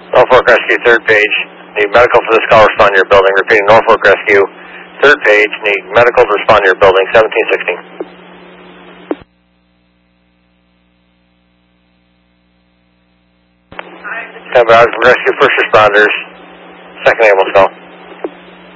Norfolk Rescue, third page. Need medical for this call, respond to your building. Repeating, Norfolk Rescue, third page. Need medical to respond to your building, 1716. Stand by, rescue first responders. Second ambulance call.